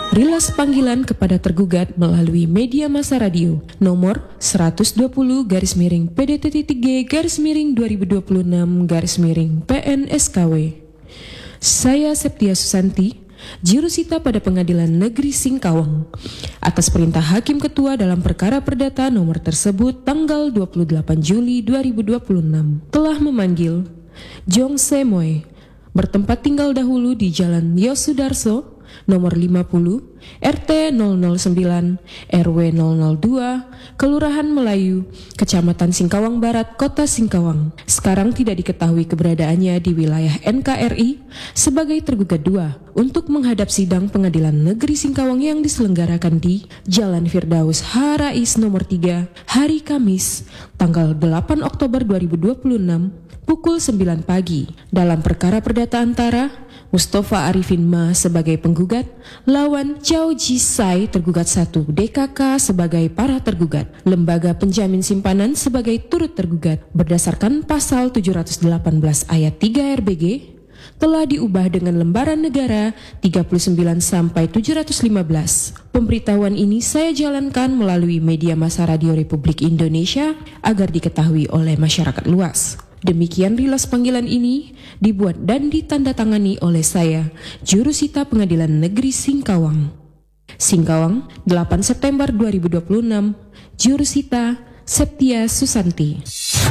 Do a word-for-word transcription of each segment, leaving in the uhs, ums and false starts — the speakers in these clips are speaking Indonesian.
Rilas panggilan kepada tergugat melalui media massa radio nomor seratus dua puluh garis miring P D T G garis miring dua ribu dua puluh enam garis miring P N S K W. Saya Septia Susanti, jurusita pada Pengadilan Negeri Singkawang, atas perintah Hakim Ketua dalam perkara perdata nomor tersebut tanggal dua puluh delapan Juli dua ribu dua puluh enam telah memanggil Jong Semoy, bertempat tinggal dahulu di Jalan Yosudarso, nomor lima puluh, R T nol nol sembilan, R W nol nol dua, Kelurahan Melayu, Kecamatan Singkawang Barat, Kota Singkawang. Sekarang tidak diketahui keberadaannya di wilayah N K R I sebagai tergugat dua untuk menghadap sidang Pengadilan Negeri Singkawang yang diselenggarakan di Jalan Firdaus H. Rais nomor tiga, hari Kamis, tanggal delapan Oktober dua ribu dua puluh enam, pukul sembilan pagi, dalam perkara perdata antara Mustafa Arifin Ma sebagai penggugat, lawan Chow Ji Sai tergugat satu, D K K sebagai para tergugat, Lembaga Penjamin Simpanan sebagai turut tergugat, berdasarkan pasal tujuh ratus delapan belas ayat tiga R B G, telah diubah dengan lembaran negara tiga puluh sembilan sampai tujuh ratus lima belas. Pemberitahuan ini saya jalankan melalui media massa Radio Republik Indonesia agar diketahui oleh masyarakat luas. Demikian rilas panggilan ini dibuat dan ditandatangani oleh saya, jurusita Pengadilan Negeri Singkawang. Singkawang, delapan September dua ribu dua puluh enam, jurusita Septia Susanti.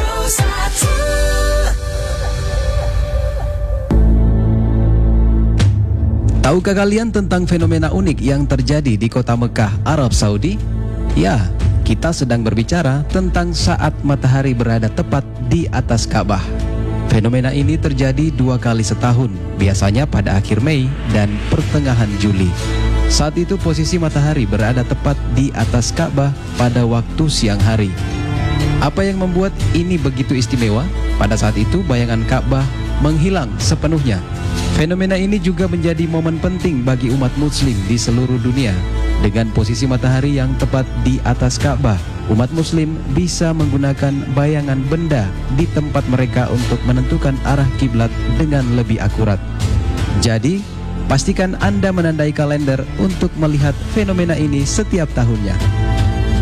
Tahukah kalian tentang fenomena unik yang terjadi di kota Mekah, Arab Saudi? Ya, kita sedang berbicara tentang saat matahari berada tepat di atas Ka'bah. Fenomena ini terjadi dua kali setahun, biasanya pada akhir Mei dan pertengahan Juli. Saat itu posisi matahari berada tepat di atas Ka'bah pada waktu siang hari. Apa yang membuat ini begitu istimewa? Pada saat itu bayangan Ka'bah menghilang sepenuhnya. Fenomena ini juga menjadi momen penting bagi umat muslim di seluruh dunia. Dengan posisi matahari yang tepat di atas Ka'bah, umat muslim bisa menggunakan bayangan benda di tempat mereka untuk menentukan arah kiblat dengan lebih akurat. Jadi, pastikan Anda menandai kalender untuk melihat fenomena ini setiap tahunnya.